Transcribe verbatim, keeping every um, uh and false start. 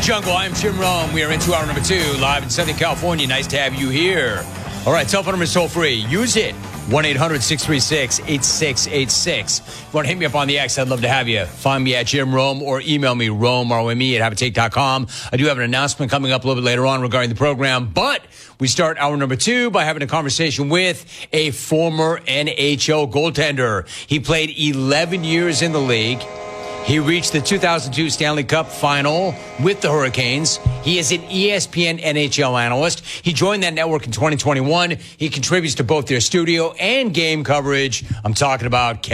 Jungle, I'm Jim Rome. We are into hour number two, live in Southern California. Nice to have you here. All right, telephone number is toll free. Use it. one eight hundred six three six eight six eight six. If you want to hit me up on the X, I'd love to have you. Find me at Jim Rome or email me, Rome, R O M E, at Habitate dot com. I do have an announcement coming up a little bit later on regarding the program, but we start hour number two by having a conversation with a former N H L goaltender. He played eleven years in the league. He reached the two thousand two Stanley Cup final with the Hurricanes. He is an E S P N N H L analyst. He joined that network in twenty twenty-one. He contributes to both their studio and game coverage. I'm talking about